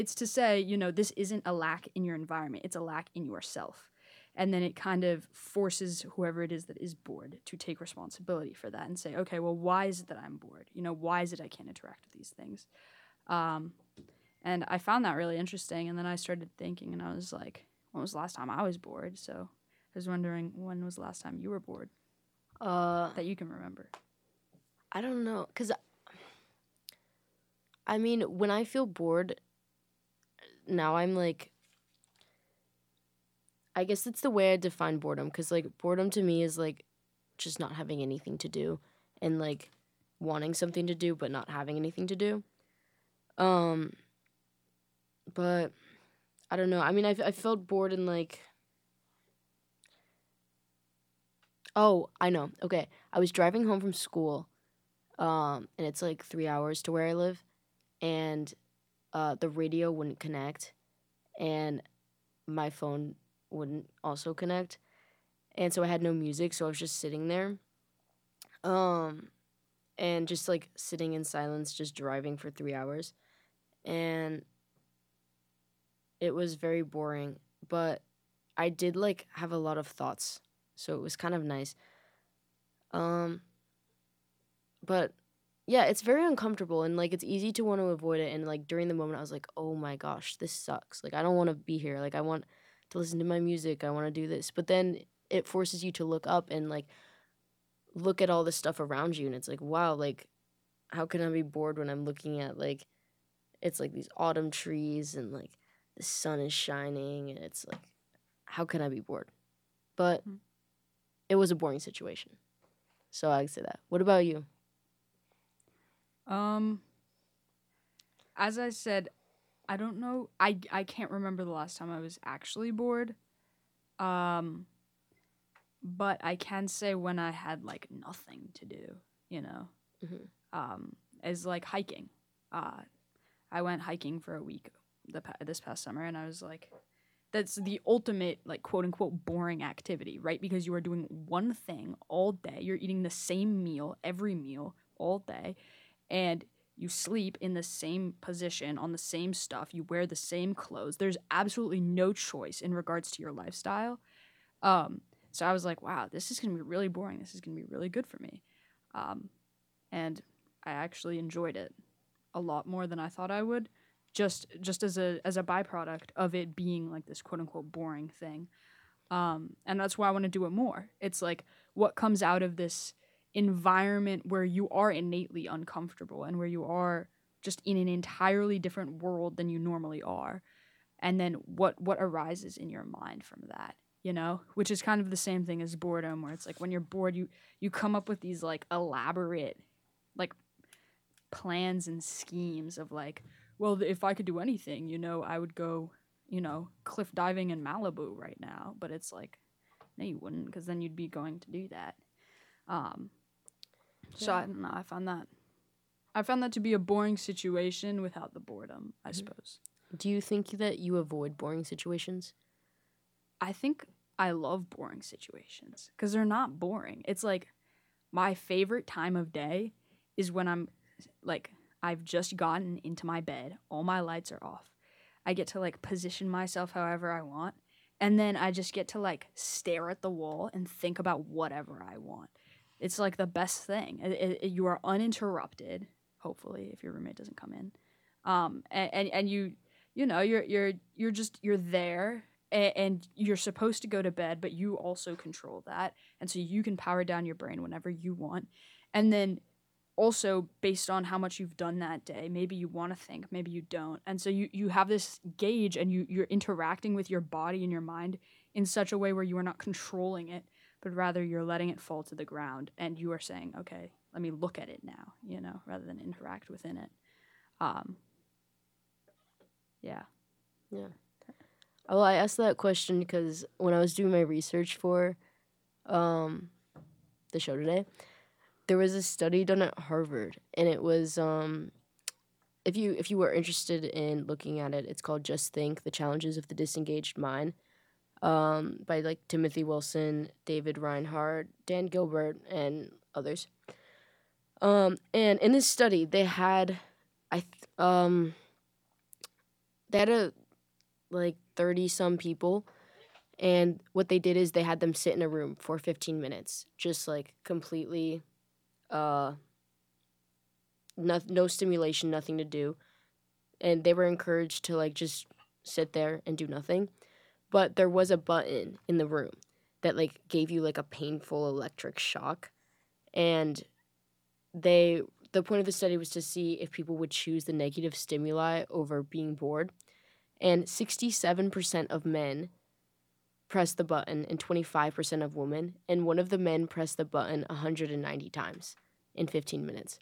it's to say, this isn't a lack in your environment, it's a lack in yourself. And then it kind of forces whoever it is that is bored to take responsibility for that and say, okay, well, why is it that I'm bored? Why is it I can't interact with these things? Um, and I found that really interesting. And then I started thinking, and I was like, when was the last time I was bored? So I was wondering, when was the last time you were bored that you can remember? I don't know, because I mean, when I feel bored, now I'm like, I guess it's the way I define boredom, because like boredom to me is like just not having anything to do and like wanting something to do but not having anything to do. Um, but I don't know. I mean, I felt bored in like, oh, I know. Okay, I was driving home from school, and it's like 3 hours to where I live, and the radio wouldn't connect, and my phone wouldn't also connect, and so I had no music, so I was just sitting there, um, and just like sitting in silence, just driving for 3 hours, and it was very boring, but I did like have a lot of thoughts, so it was kind of nice. Um, but yeah, it's very uncomfortable and like it's easy to want to avoid it. And like during the moment, I was like, oh my gosh, this sucks. Like I don't want to be here. Like I want to listen to my music. I want to do this. But then it forces you to look up and like look at all the stuff around you, and it's like, wow, like how can I be bored when I'm looking at like it's like these autumn trees and like the sun is shining, and it's like, how can I be bored? But Mm. it was a boring situation. So I'd say that. What about you? Um, as I said, I don't know. I can't remember the last time I was actually bored. Um, but I can say when I had like nothing to do, you know, Hmm. as like hiking. Uh, I went hiking for a week this past summer, and I was like, that's the ultimate like quote unquote boring activity, right? Because you are doing one thing all day. You're eating the same meal every meal all day, and you sleep in the same position on the same stuff. You wear the same clothes. There's absolutely no choice in regards to your lifestyle. Um, so I was like, wow, this is gonna be really boring. This is gonna be really good for me, um, and I actually enjoyed it a lot more than I thought I would. Just as a byproduct of it being like this quote unquote boring thing, and that's why I want to do it more. It's like what comes out of this environment where you are innately uncomfortable and where you are just in an entirely different world than you normally are, and then what arises in your mind from that, which is kind of the same thing as boredom, where it's like when you're bored, you come up with these like elaborate like plans and schemes of like, well, if I could do anything, I would go, cliff diving in Malibu right now. But it's like, no, you wouldn't, because then you'd be going to do that. Um, so I Yeah. don't know. I found that to be a boring situation without the boredom, I Mhm. suppose. Do you think that you avoid boring situations? I think I love boring situations because they're not boring. It's like my favorite time of day is when I'm like, I've just gotten into my bed, all my lights are off. I get to like position myself however I want, and then I just get to like stare at the wall and think about whatever I want. It's like the best thing. You are uninterrupted, hopefully, if your roommate doesn't come in. And you're there, and you're supposed to go to bed, but you also control that, and so you can power down your brain whenever you want. And then also based on how much you've done that day, maybe you want to think, maybe you don't, and so you have this gauge, and you're interacting with your body and your mind in such a way where you are not controlling it, but rather you're letting it fall to the ground, and you are saying, okay, let me look at it now, rather than interact within it. um yeah. Yeah. Well, I asked that question because when I was doing my research for um, the show today, there was a study done at Harvard, and it was if you were interested in looking at it, it's called "Just Think: The Challenges of the Disengaged Mind," by like Timothy Wilson, David Reinhardt, Dan Gilbert, and others. And in this study, they had I th- they had like 30 some people, and what they did is they had them sit in a room for 15 minutes, just like completely uh no stimulation, nothing to do, and they were encouraged to like just sit there and do nothing. But there was a button in the room that like gave you like a painful electric shock, and the point of the study was to see if people would choose the negative stimuli over being bored, and 67% of men pressed the button and 25% of women, and one of the men pressed the button 190 times in 15 minutes.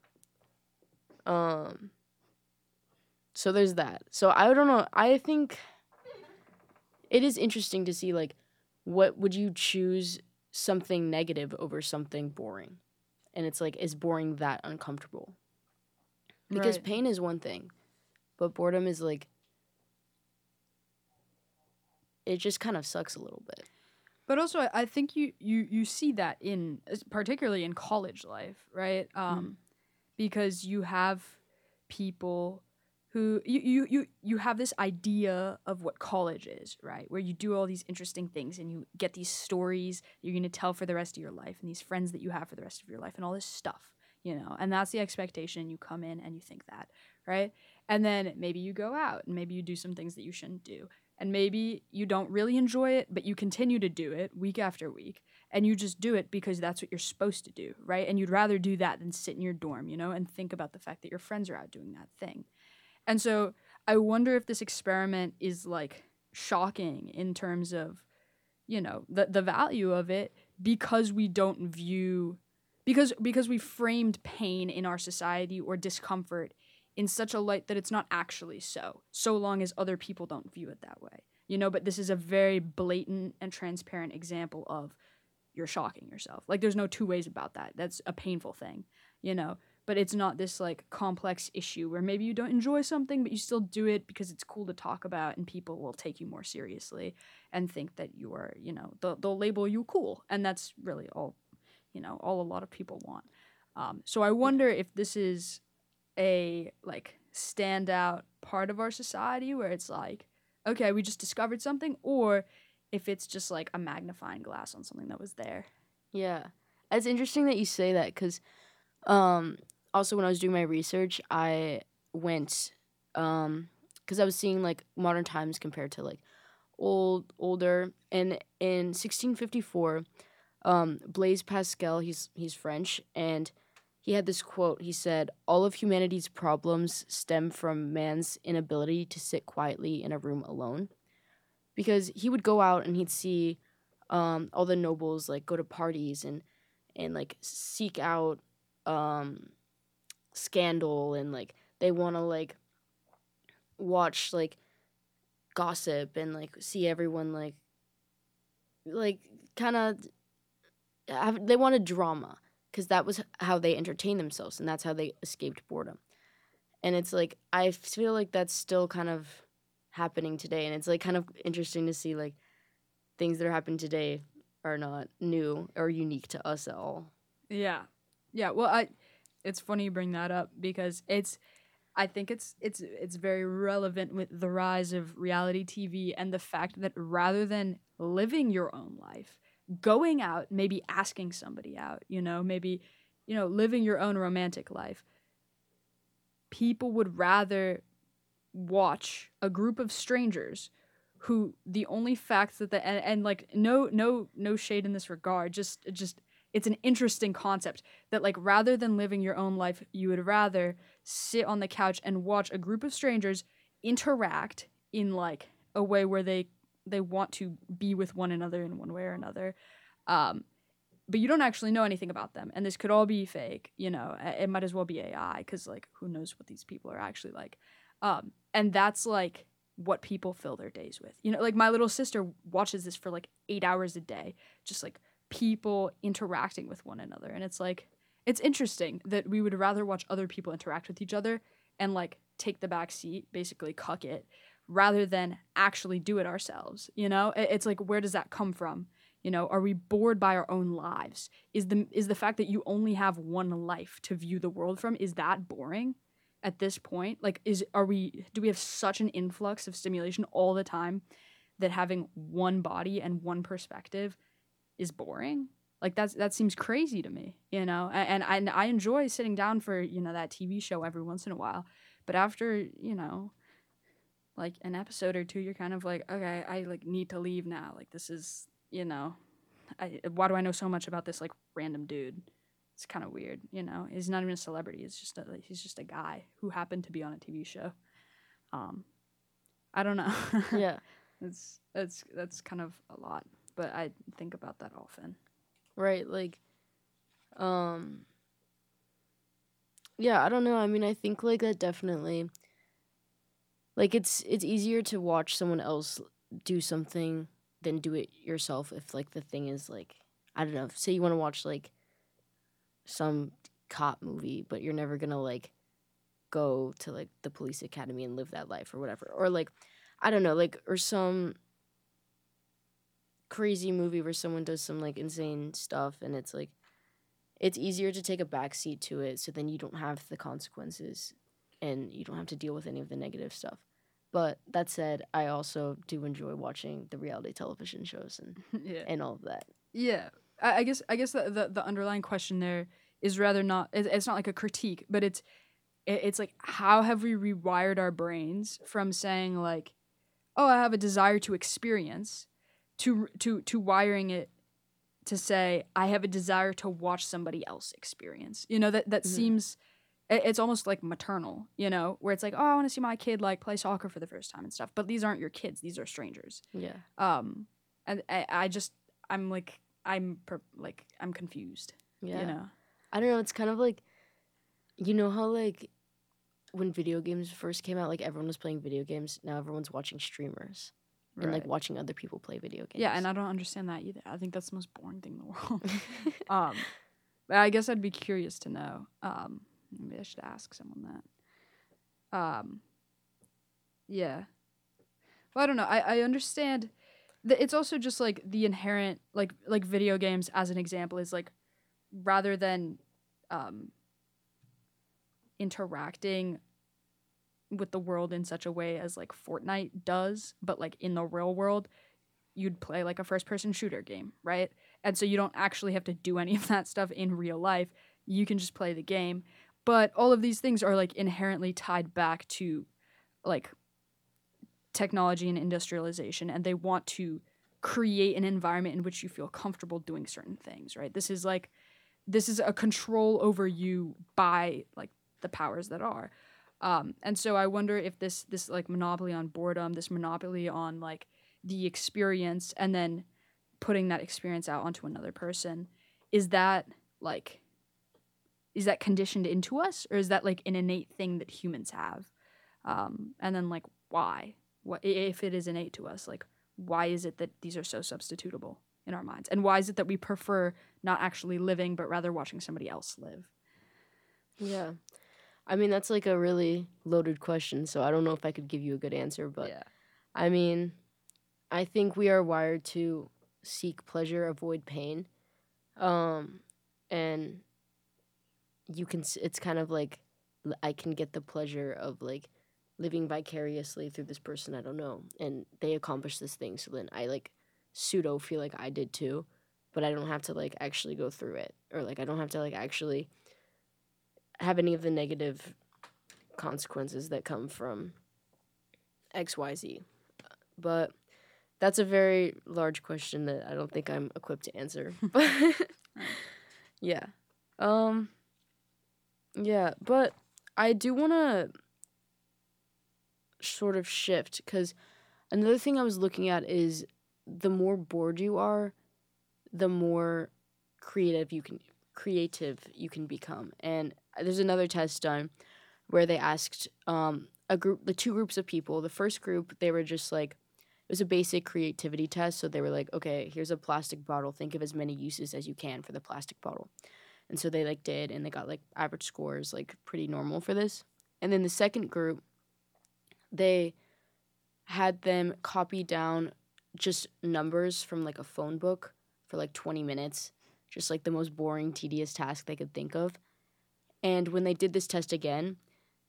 So there's that. So I don't know. I think it is interesting to see, like, what would you choose something negative over something boring? And it's like, is boring that uncomfortable? Because Right. pain is one thing, but boredom is like, it just kind of sucks a little bit. But also, I think you see that particularly in college life, right? Because you have people who you have this idea of what college is, right? Where you do all these interesting things and you get these stories you're going to tell for the rest of your life and these friends that you have for the rest of your life and all this stuff, and that's the expectation. You come in and you think that, right? And then maybe you go out and maybe you do some things that you shouldn't do. And maybe you don't really enjoy it, but you continue to do it week after week. And you just do it because that's what you're supposed to do, right? And you'd rather do that than sit in your dorm, and think about the fact that your friends are out doing that thing. And so I wonder if this experiment is like shocking in terms of, the value of it, because we don't view because we framed pain in our society or discomfort in such a light that it's not actually so long as other people don't view it that way. But this is a very blatant and transparent example of you're shocking yourself. Like, there's no two ways about that. That's a painful thing, but it's not this like complex issue where maybe you don't enjoy something but you still do it because it's cool to talk about and people will take you more seriously and think that you're, they'll label you cool, and that's really all a lot of people want. So I wonder if this is a like standout part of our society where it's like, okay, we just discovered something, or if it's just like a magnifying glass on something that was there. Yeah. It's interesting that you say that because also when I was doing my research, I went because I was seeing like modern times compared to like older, and in 1654, Blaise Pascal, he's French, and he had this quote. He said, "All of humanity's problems stem from man's inability to sit quietly in a room alone." Because he would go out and he'd see all the nobles like go to parties and like seek out scandal, and like they want to like watch like gossip and like see everyone like kind of they wanted drama because that was how they entertained themselves and that's how they escaped boredom. And it's like I feel like that's still kind of happening today, and it's like kind of interesting to see like things that are happening today are not new or unique to us at all. Yeah. Yeah, well, it's funny you bring that up because I think it's very relevant with the rise of reality TV and the fact that rather than living your own life, going out, maybe asking somebody out, maybe living your own romantic life, people would rather watch a group of strangers who the only facts that and like no shade in this regard, just it's an interesting concept that like rather than living your own life, you would rather sit on the couch and watch a group of strangers interact in like a way where they want to be with one another in one way or another. But you don't actually know anything about them, and this could all be fake. It might as well be AI because like who knows what these people are actually like. And that's like what people fill their days with. Like my little sister watches this for like 8 hours a day, just like people interacting with one another. And it's like, it's interesting that we would rather watch other people interact with each other and like take the back seat, basically cuck it, rather than actually do it ourselves. It's like, where does that come from? Are we bored by our own lives? Is the fact that you only have one life to view the world from, is that boring? at this point? Like, do we have such an influx of stimulation all the time that having one body and one perspective is boring? Like that seems crazy to me, you know. And I enjoy sitting down for, you know, that TV show every once in a while, but after, you know, like an episode or two, you're kind of like, okay, I like need to leave now. Like this is, you know, why do I know so much about this like random dude? It's kind of weird, you know. He's not even a celebrity. He's just a guy who happened to be on a TV show. I don't know. Yeah. That's kind of a lot, but I think about that often. Right. Like, um, yeah, I don't know. I mean, I think like that definitely, like it's easier to watch someone else do something than do it yourself if like the thing is like, I don't know, say you want to watch like some cop movie, but you're never gonna like go to like the police academy and live that life or whatever. Or like, I don't know, like, or some crazy movie where someone does some like insane stuff and it's like, it's easier to take a backseat to it so then you don't have the consequences and you don't have to deal with any of the negative stuff. But that said, I also do enjoy watching the reality television shows Yeah. and all of that. Yeah, I guess the underlying question there is rather not it's not like a critique, but it's like how have we rewired our brains from saying like, oh, I have a desire to experience, to wiring it to say I have a desire to watch somebody else experience. You know, that Mhm. seems it's almost like maternal, you know, where it's like, oh, I want to see my kid like play soccer for the first time and stuff, but these aren't your kids; these are strangers. Yeah. And I just I'm confused. Yeah. You know. I don't know. It's kind of like, you know how like when video games first came out, like everyone was playing video games. Now everyone's watching streamers and like Right. watching other people play video games. Yeah, and I don't understand that either. I think that's the most boring thing in the world. But I guess I'd be curious to know. Maybe I should ask someone that. Yeah. Well, I don't know. I understand. It's also just like the inherent like video games as an example is like rather than um, interacting with the world in such a way as like Fortnite does, but like in the real world, you'd play like a first person shooter game, right? And so you don't actually have to do any of that stuff in real life. You can just play the game. But all of these things are like inherently tied back to like technology and industrialization, and they want to create an environment in which you feel comfortable doing certain things, right? This is a control over you by like the powers that are. And so I wonder if this like monopoly on boredom, this monopoly on like the experience, and then putting that experience out onto another person, is that like is that conditioned into us, or is that like an innate thing that humans have? And then like why? What if it is innate to us? Like why is it that these are so substitutable in our minds, and why is it that we prefer not actually living but rather watching somebody else live? Yeah. I mean, that's like a really loaded question, so I don't know if I could give you a good answer, but Yeah. I mean, I think we are wired to seek pleasure, avoid pain. And it's kind of like I can get the pleasure of like living vicariously through this person I don't know, and they accomplish this thing, so then I like pseudo feel like I did too, but I don't have to like actually go through it, or like I don't have to like actually have any of the negative consequences that come from XYZ. But that's a very large question that I don't think I'm equipped to answer. But yeah. Yeah, but I do want to sort of shift, cuz another thing I was looking at is the more bored you are, the more creative you can become. And there's another test done where they asked the two groups of people. The first group, they were just like, it was a basic creativity test. So they were like, okay, here's a plastic bottle. Think of as many uses as you can for the plastic bottle. And so they like did, and they got like average scores, like pretty normal for this. And then the second group, they had them copy down just numbers from like a phone book for like 20 minutes, just like the most boring, tedious task they could think of. And when they did this test again,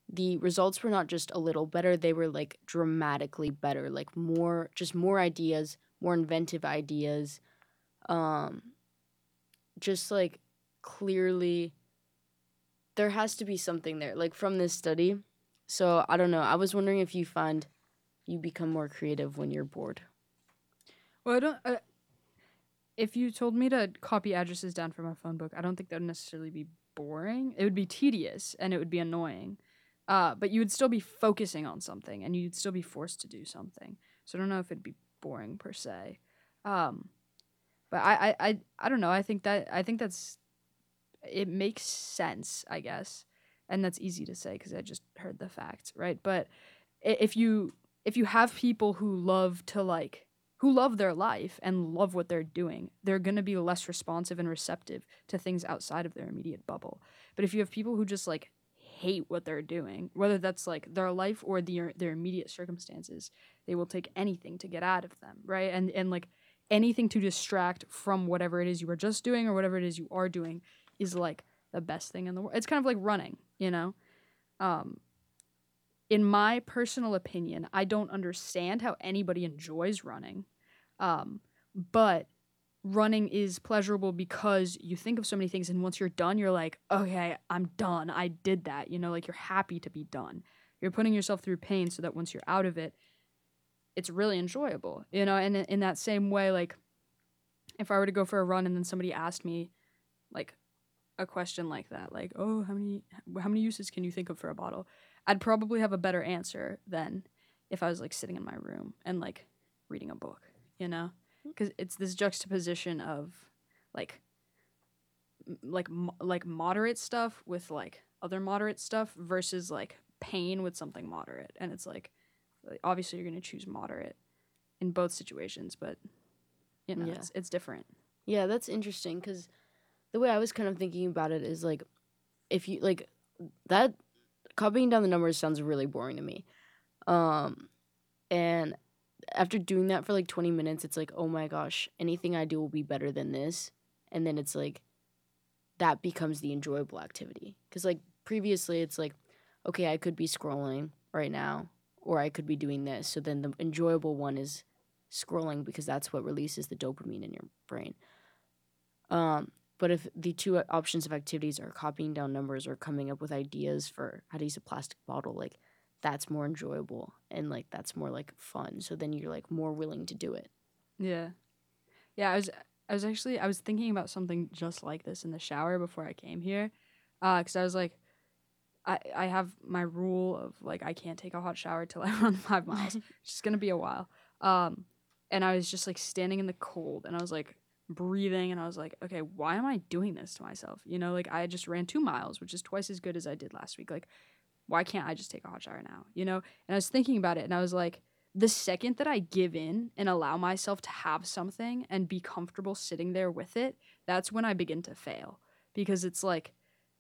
the results were not just a little better, they were like dramatically better, like more ideas, more inventive ideas. Um just like clearly there has to be something there like from this study. So I don't know. I was wondering if you find you become more creative when you're bored. Well, I don't. If you told me to copy addresses down from a phone book, I don't think that would necessarily be boring. It would be tedious and it would be annoying. But you would still be focusing on something and you'd still be forced to do something. So I don't know if it'd be boring per se. Um, but I don't know. I think that's it makes sense, I guess. And that's easy to say because I just heard the facts, right? But if you have people who love to like who love their life and love what they're doing, they're going to be less responsive and receptive to things outside of their immediate bubble. But if you have people who just like hate what they're doing, whether that's like their life or their immediate circumstances, they will take anything to get out of them, right? And like anything to distract from whatever it is you were just doing or whatever it is you are doing is like the best thing in the world. It's kind of like running, you know? Um, in my personal opinion, I don't understand how anybody enjoys running. But running is pleasurable because you think of so many things, and once you're done, you're like, okay, I'm done. I did that. You know, like you're happy to be done. You're putting yourself through pain so that once you're out of it, it's really enjoyable. You know, and in that same way, like if I were to go for a run and then somebody asked me, like, a question like that, like, oh, how many uses can you think of for a bottle? I'd probably have a better answer than if I was like sitting in my room and like reading a book, you know? Because it's this juxtaposition of like like moderate stuff with like other moderate stuff versus like pain with something moderate, and it's like obviously you're gonna choose moderate in both situations, but you know Yeah. it's different. Yeah, that's interesting because the way I was kind of thinking about it is like if you like that copying down the numbers sounds really boring to me. And after doing that for like 20 minutes, it's like, oh my gosh, anything I do will be better than this. And then it's like that becomes the enjoyable activity. Because like previously, it's like, okay, I could be scrolling right now, or I could be doing this. So then the enjoyable one is scrolling because that's what releases the dopamine in your brain. But if the two options of activities are copying down numbers or coming up with ideas for how to use a plastic bottle, like that's more enjoyable and like that's more like fun. So then you're like more willing to do it. Yeah. Yeah, I was thinking about something just like this in the shower before I came here. Cuz I was like I have my rule of like I can't take a hot shower till I run 5 miles. It's just going to be a while. Um and I was just like standing in the cold and I was like breathing and I was like, okay, why am I doing this to myself? You know, like I just ran 2 miles, which is twice as good as I did last week. Like why can't I just take a hot shower now? You know? And I was thinking about it and I was like, the second that I give in and allow myself to have something and be comfortable sitting there with it, that's when I begin to fail. Because it's like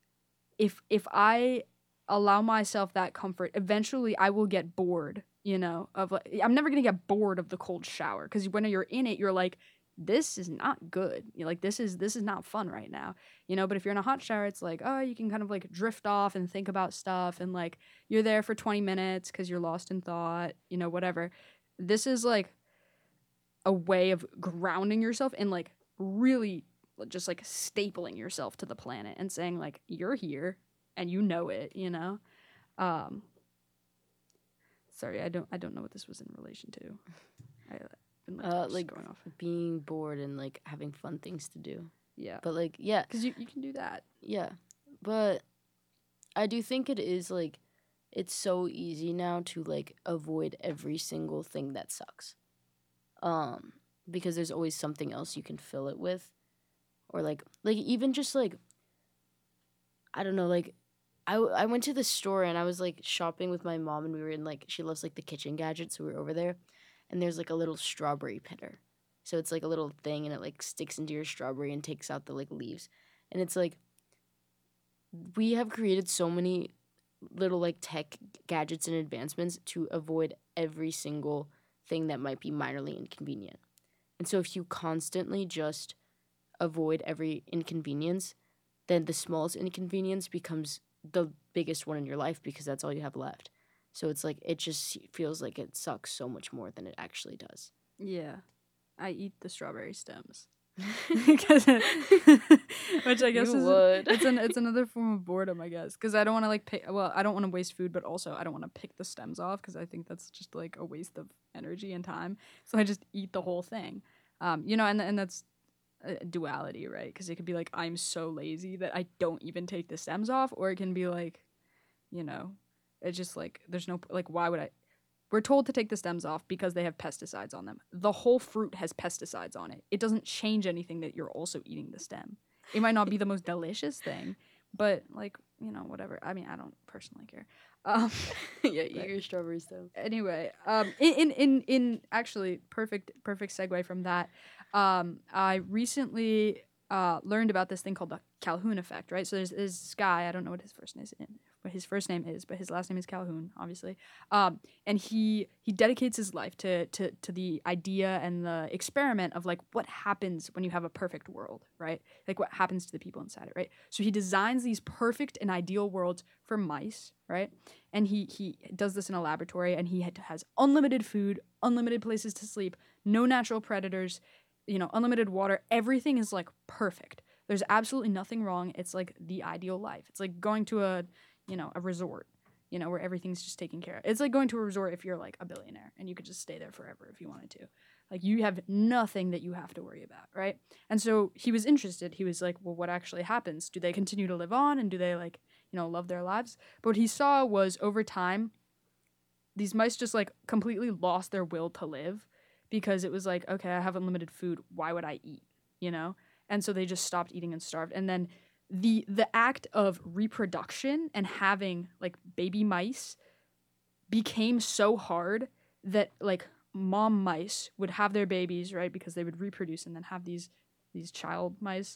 if I allow myself that comfort, eventually I will get bored, you know, of like I'm never gonna get bored of the cold shower. Because when you're in it, you're like, this is not good. You're like, this is not fun right now, you know. But if you're in a hot shower, it's like, oh, you can kind of like drift off and think about stuff, and like you're there for 20 minutes because you're lost in thought, you know, whatever. This is like a way of grounding yourself and like really just like stapling yourself to the planet and saying like you're here and you know it, you know. Um, sorry, I don't know what this was in relation to. I've been like just Like going off. being bored and like having fun things to do. Yeah, But like, yeah, because you can do that. yeah. But I do think it is like, it's so easy now to like avoid every single thing that sucks. Um, because there's always something else you can fill it with. Or like even just like, I don't know, like I went to the store and I was like shopping with my mom and we were in like she loves like the kitchen gadgets, so we were over there and there's like a little strawberry pitter. So it's like a little thing and it like sticks into your strawberry and takes out the like leaves. And it's like we have created so many little like tech gadgets and advancements to avoid every single thing that might be minorly inconvenient. And so if you constantly just avoid every inconvenience, then the smallest inconvenience becomes the biggest one in your life because that's all you have left. So it's like it just feels like it sucks so much more than it actually does. Yeah. I eat the strawberry stems. Because which I guess You is would. it's another form of boredom, I guess, because I don't want to like pick, well, I don't want to waste food, but also I don't want to pick the stems off because I think that's just like a waste of energy and time, so I just eat the whole thing. And that's a duality, right? Because it could be like I'm so lazy that I don't even take the stems off, or it can be like, you know it's just like there's no, like, why would I, we're told to take the stems off because they have pesticides on them. The whole fruit has pesticides on it. It doesn't change anything that you're also eating the stem. It might not be the most delicious thing, but like, whatever. I mean, I don't personally care. Yeah, eat your strawberries though. Anyway, in actually perfect segue from that. I recently learned about this thing called the Calhoun effect, right? So there's this guy, I don't know what his first name is, but his last name is Calhoun, obviously. And he dedicates his life to the idea and the experiment of like what happens when you have a perfect world, right? Like what happens to the people inside it, right? So he designs these perfect and ideal worlds for mice, right? And he does this in a laboratory, and he has unlimited food, unlimited places to sleep, no natural predators, unlimited water. Everything is like perfect. There's absolutely nothing wrong. It's like the ideal life. It's like going to a resort, where everything's just taken care of. It's like going to a resort if you're like a billionaire and you could just stay there forever if you wanted to. Like you have nothing that you have to worry about, right? And so he was interested. He was like, well, what actually happens? Do they continue to live on, and do they like, love their lives? But what he saw was over time, these mice just like completely lost their will to live because it was like, okay, I have unlimited food. Why would I eat? And so they just stopped eating and starved. And then the act of reproduction and having like baby mice became so hard that like mom mice would have their babies, right? Because they would reproduce and then have these child mice.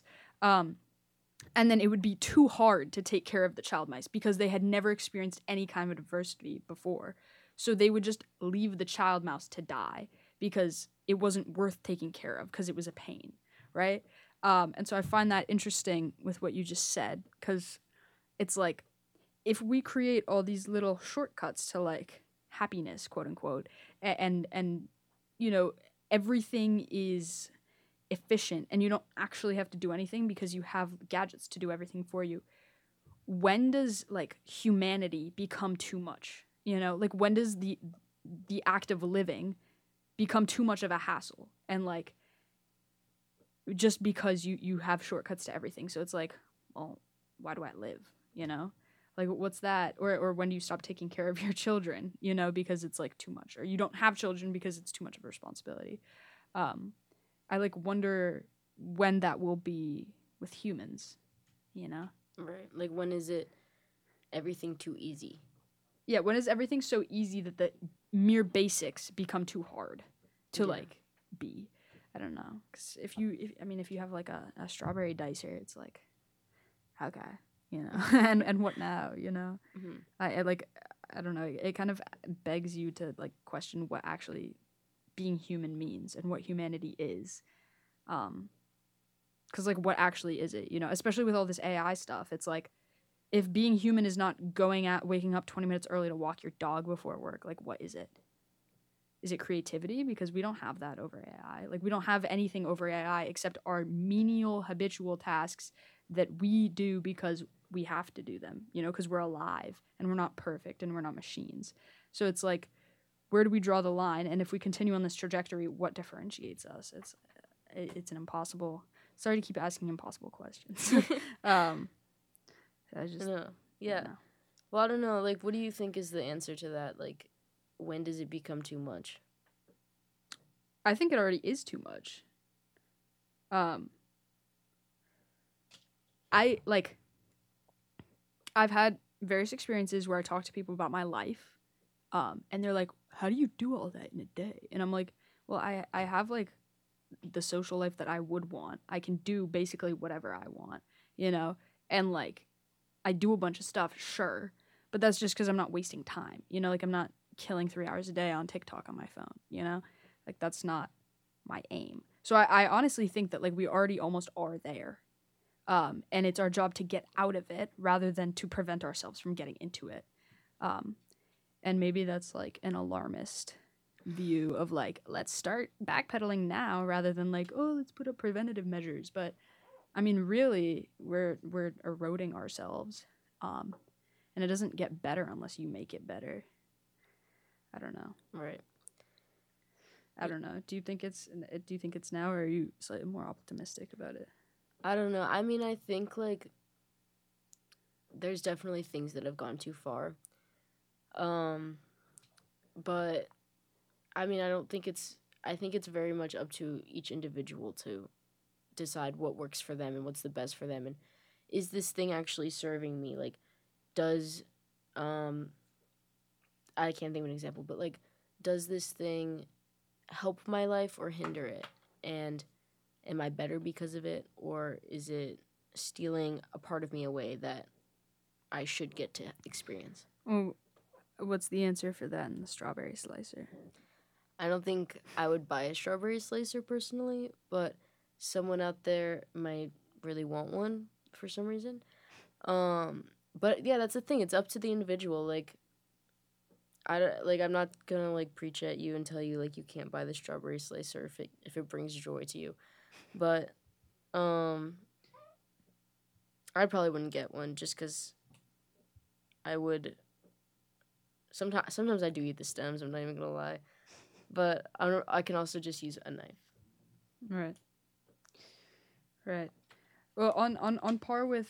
And then it would be too hard to take care of the child mice because they had never experienced any kind of adversity before. So they would just leave the child mouse to die because it wasn't worth taking care of because it was a pain, right? And so I find that interesting with what you just said, because it's like if we create all these little shortcuts to like happiness, quote unquote, and everything is efficient and you don't actually have to do anything because you have gadgets to do everything for you, when does like humanity become too much? Like when does the act of living become too much of a hassle? And like just because you have shortcuts to everything, so it's like, well, why do I live? Like what's that? Or when do you stop taking care of your children? Because it's like too much, or you don't have children because it's too much of a responsibility. I like wonder when that will be with humans. Right. Like when is it everything too easy? Yeah, when is everything so easy that the mere basics become too hard to like be? I don't know. 'Cause if you have like a strawberry dicer, it's like, okay, and what now? Mm-hmm. I don't know. It kind of begs you to like question what actually being human means and what humanity is. Because like what actually is it? Especially with all this AI stuff, it's like, if being human is not waking up 20 minutes early to walk your dog before work, like what is it? Is it creativity? Because we don't have that over AI. Like we don't have anything over AI except our menial habitual tasks that we do because we have to do them, because we're alive and we're not perfect and we're not machines. So it's like, where do we draw the line? And if we continue on this trajectory, what differentiates us? It's an impossible. Sorry to keep asking impossible questions. I just know. Yeah. know. Well, I don't know. Like, what do you think is the answer to that? Like, when does it become too much? I think it already is too much. I've had various experiences where I talk to people about my life, and they're like, how do you do all that in a day? And I'm like, well, I have like the social life that I would want. I can do basically whatever I want, and like I do a bunch of stuff, sure, but that's just because I'm not wasting time, like I'm not killing 3 hours a day on TikTok on my phone, like that's not my aim. So I honestly think that like we already almost are there. and it's our job to get out of it rather than to prevent ourselves from getting into it. And maybe that's like an alarmist view of like, let's start backpedaling now rather than like, oh, let's put up preventative measures. But I mean, really, we're eroding ourselves, and it doesn't get better unless you make it better. I don't know. Right. I don't know. Do you think it's now, or are you slightly more optimistic about it? I don't know. I mean, I think like there's definitely things that have gone too far. But I mean, I think it's very much up to each individual to decide what works for them and what's the best for them, and is this thing actually serving me? Like, does I can't think of an example, but like, does this thing help my life or hinder it? And am I better because of it, or is it stealing a part of me away that I should get to experience? Well, what's the answer for that in the strawberry slicer? I don't think I would buy a strawberry slicer personally, but someone out there might really want one for some reason. But yeah, that's the thing. It's up to the individual. Like, I'm not gonna like preach at you and tell you like you can't buy the strawberry slicer if it brings joy to you, but I probably wouldn't get one just because I would. Sometimes I do eat the stems. I'm not even gonna lie, but I can also just use a knife. Right. Right. Well, on par with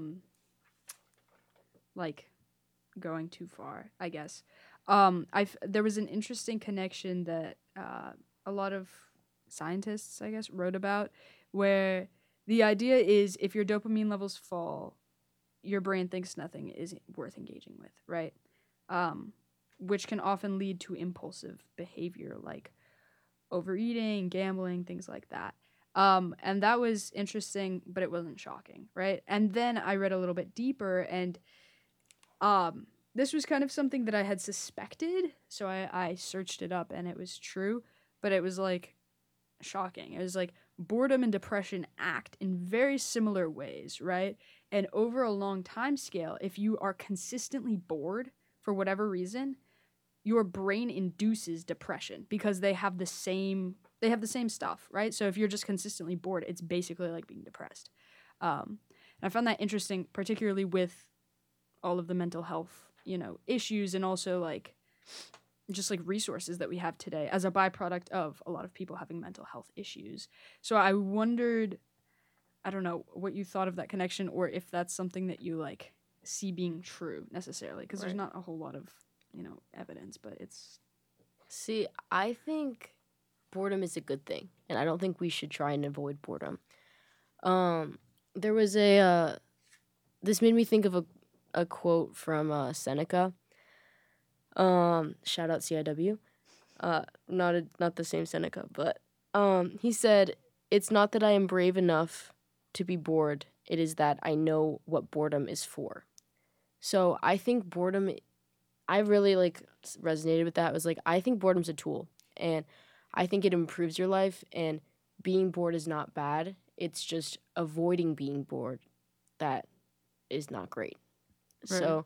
like going too far, I guess. There was an interesting connection that a lot of scientists, I guess, wrote about, where the idea is if your dopamine levels fall, your brain thinks nothing is worth engaging with, right? Which can often lead to impulsive behavior like overeating, gambling, things like that. And that was interesting, but it wasn't shocking, right? And then I read a little bit deeper, and this was kind of something that I had suspected, so I searched it up, and it was true, but it was like shocking. It was like boredom and depression act in very similar ways, right? And over a long time scale, if you are consistently bored for whatever reason, your brain induces depression because they have the same stuff, right? So if you're just consistently bored, it's basically like being depressed. And I found that interesting, particularly with all of the mental health, issues, and also like just like resources that we have today as a byproduct of a lot of people having mental health issues. So I wondered, I don't know what you thought of that connection, or if that's something that you like see being true necessarily, because there's not a whole lot of evidence, but it's. See, I think boredom is a good thing, and I don't think we should try and avoid boredom. There was this made me think of a quote from Seneca. Shout out CIW. Not the same Seneca, but he said, "It's not that I am brave enough to be bored. It is that I know what boredom is for." So I think boredom. I really like resonated with that. It was like, I think boredom's a tool, and I think it improves your life, and being bored is not bad. It's just avoiding being bored that is not great. Right. So,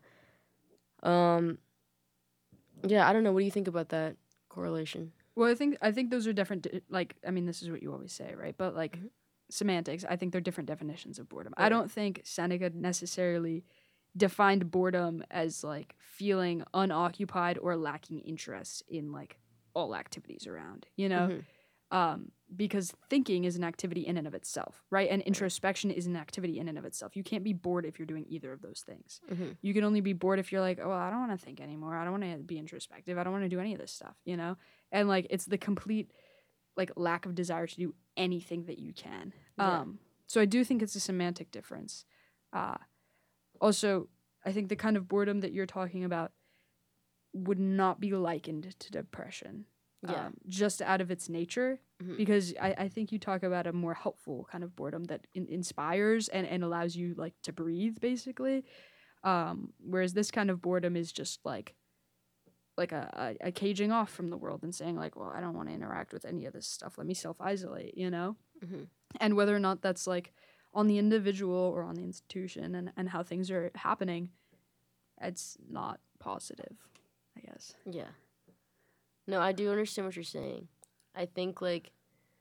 yeah, I don't know. What do you think about that correlation? Well, I think those are different. Like, I mean, this is what you always say, right? But like semantics, I think they're different definitions of boredom. I don't think Seneca necessarily defined boredom as like feeling unoccupied or lacking interest in like all activities around, because thinking is an activity in and of itself, right? And introspection is an activity in and of itself. You can't be bored if you're doing either of those things. You can only be bored if you're like, oh, I don't want to think anymore. I don't want to be introspective. I don't want to do any of this stuff, And like, it's the complete like lack of desire to do anything that you can. So I do think it's a semantic difference. Also, I think the kind of boredom that you're talking about would not be likened to depression. Just out of its nature, because I think you talk about a more helpful kind of boredom that inspires and allows you like to breathe, basically. Whereas this kind of boredom is just like a caging off from the world and saying like, well, I don't want to interact with any of this stuff. Let me self-isolate, And whether or not that's like on the individual or on the institution and how things are happening, it's not positive, I guess. Yeah. No, I do understand what you're saying. I think like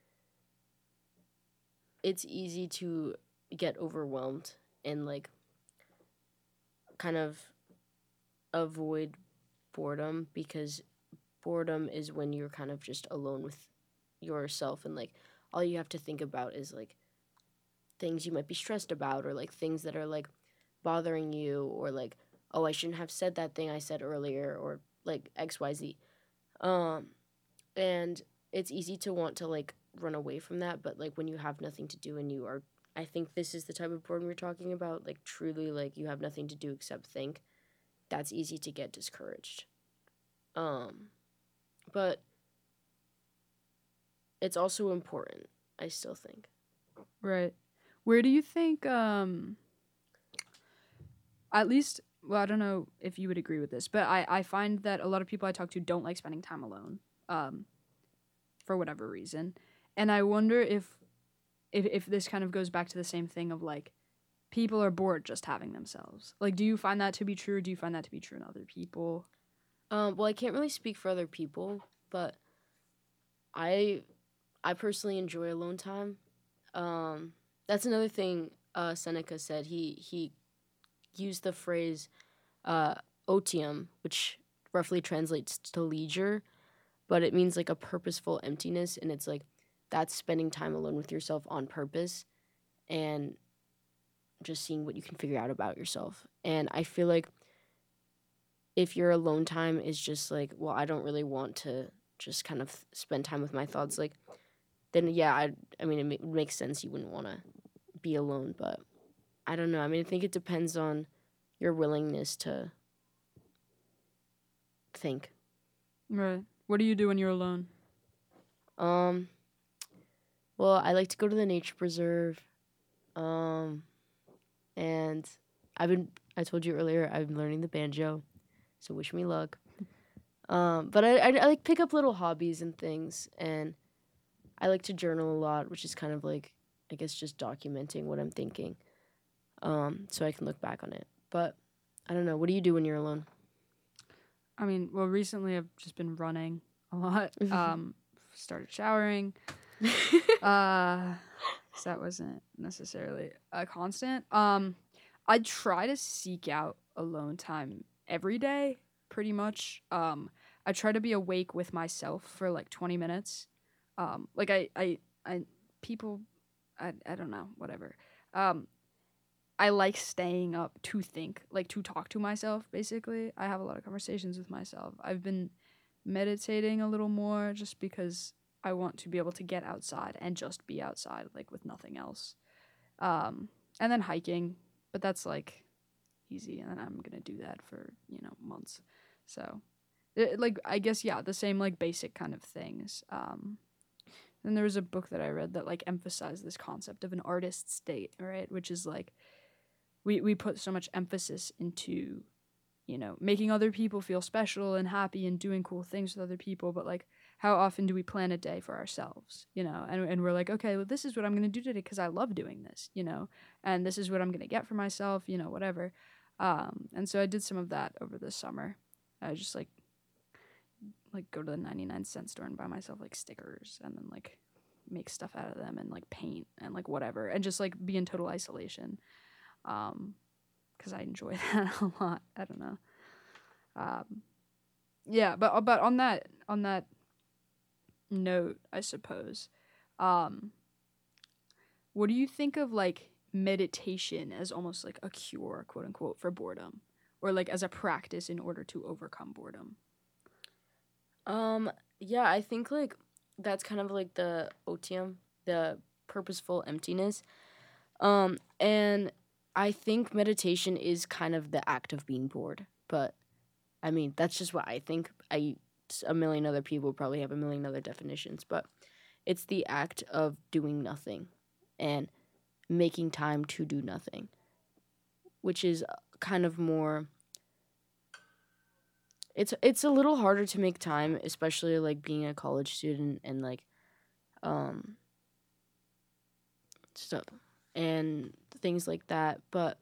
it's easy to get overwhelmed and like kind of avoid boredom, because boredom is when you're kind of just alone with yourself, and like all you have to think about is like things you might be stressed about, or like things that are like bothering you, or like, oh, I shouldn't have said that thing I said earlier, or like XYZ. Um and it's easy to want to like run away from that, but like when you have nothing to do and you are, I think this is the type of boredom you're talking about, like truly like you have nothing to do except think, that's easy to get discouraged. But it's also important, I still think. Right. Where do you think at least, well, I don't know if you would agree with this, but I find that a lot of people I talk to don't like spending time alone, for whatever reason. And I wonder if this kind of goes back to the same thing of like people are bored just having themselves. Like, do you find that to be true? Do you find that to be true in other people? Well, I can't really speak for other people, but I I personally enjoy alone time. That's another thing Seneca said. He used the phrase uh, otium, which roughly translates to leisure, but it means like a purposeful emptiness, and it's like that's spending time alone with yourself on purpose and just seeing what you can figure out about yourself. And I feel like if your alone time is just like, well, I don't really want to just kind of spend time with my thoughts, like, then yeah, I mean, it makes sense you wouldn't want to be alone, but I don't know. I mean, I think it depends on your willingness to think. Right. What do you do when you're alone? Um, well, I like to go to the nature preserve. Um, and I told you earlier, I've been learning the banjo, so wish me luck. But I like pick up little hobbies and things, and I like to journal a lot, which is kind of like, I guess, just documenting what I'm thinking, so I can look back on it. But I don't know. What do you do when you're alone? I mean, well, recently I've just been running a lot. Started showering. So that wasn't necessarily a constant. I try to seek out alone time every day, pretty much. I try to be awake with myself for like 20 minutes. Like people, I don't know, whatever. Um, I like staying up to think, like to talk to myself, basically. I have a lot of conversations with myself. I've been meditating a little more just because I want to be able to get outside and just be outside, like with nothing else. And then hiking, but that's like easy, and I'm gonna do that for months. So, like I guess yeah, the same like basic kind of things. Then there was a book that I read that like emphasized this concept of an artist state, right? Which is like we put so much emphasis into making other people feel special and happy and doing cool things with other people, but like how often do we plan a day for ourselves, and we're like, okay, well, this is what I'm going to do today because I love doing this, and this is what I'm going to get for myself, whatever. And so I did some of that over the summer. I just like go to the 99-cent store and buy myself like stickers and then like make stuff out of them and like paint and like whatever and just like be in total isolation. Because I enjoy that a lot. I don't know. Yeah, but on that note, I suppose, what do you think of like meditation as almost like a cure, quote unquote, for boredom, or like as a practice in order to overcome boredom? Yeah, I think like that's kind of like the otium, the purposeful emptiness. And I think meditation is kind of the act of being bored, but I mean, that's just what I think. A million other people probably have a million other definitions, but it's the act of doing nothing and making time to do nothing, which is kind of more. It's a little harder to make time, especially like being a college student and like stuff. and things like that. But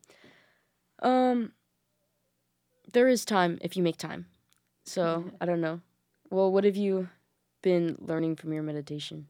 there is time if you make time. So Yeah. I don't know. Well, what have you been learning from your meditation?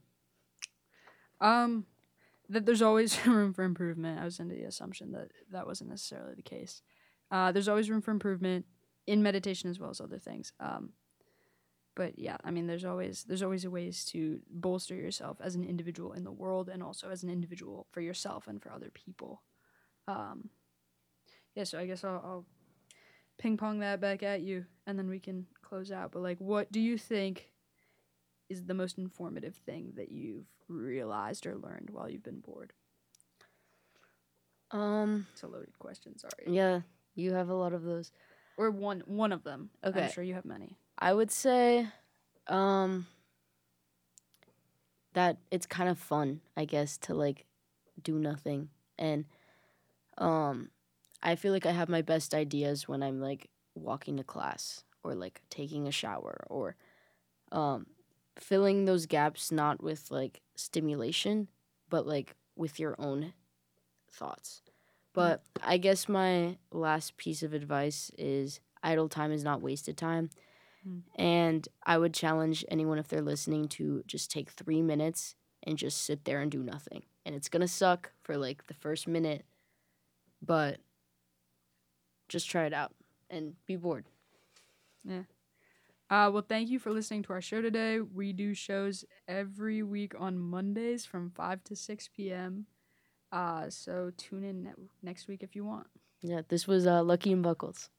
That there's always room for improvement. I was under the assumption that that wasn't necessarily the case. There's always room for improvement in meditation as well as other things. But yeah, I mean, there's always ways to bolster yourself as an individual in the world, and also as an individual for yourself and for other people. Yeah, so I guess I'll ping pong that back at you, and then we can close out. But like, what do you think is the most informative thing that you've realized or learned while you've been bored? It's a loaded question. Sorry. Yeah, you have a lot of those. Or one of them. Okay. I'm sure you have many. I would say that it's kind of fun, I guess, to like do nothing. And I feel like I have my best ideas when I'm like walking to class or like taking a shower or filling those gaps not with like stimulation but like with your own thoughts. But I guess my last piece of advice is idle time is not wasted time. And I would challenge anyone, if they're listening, to just take 3 minutes and just sit there and do nothing. And it's going to suck for like the first minute, but just try it out and be bored. Yeah. Well, thank you for listening to our show today. We do shows every week on Mondays from 5 to 6 p.m. So tune in next week if you want. Yeah, this was Lucky and Buckles.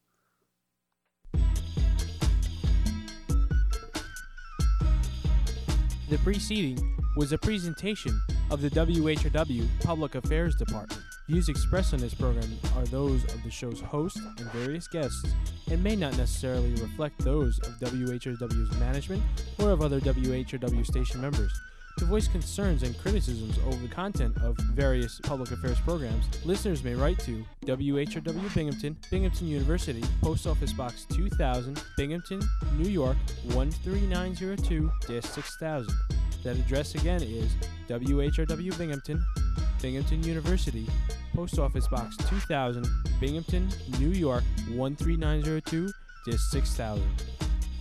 The preceding was a presentation of the WHRW Public Affairs Department. Views expressed on this program are those of the show's host and various guests, and may not necessarily reflect those of WHRW's management or of other WHRW station members. To voice concerns and criticisms over the content of various public affairs programs, listeners may write to WHRW Binghamton, Binghamton University, Post Office Box 2000, Binghamton, New York 13902-6000. That address again is WHRW Binghamton, Binghamton University, Post Office Box 2000, Binghamton, New York 13902-6000.